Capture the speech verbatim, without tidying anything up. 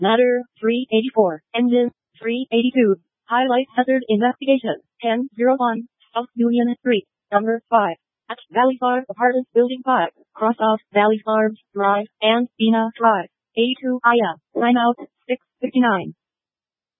Ladder, three eighty-four. Engine, three eighty-two. Highlight hazard investigation, ten oh one. South Union Street, number five. At Valley Farm Apartments Building five, cross off Valley Farms Drive and Bina Drive. A two I M. Sign out, six fifty-nine.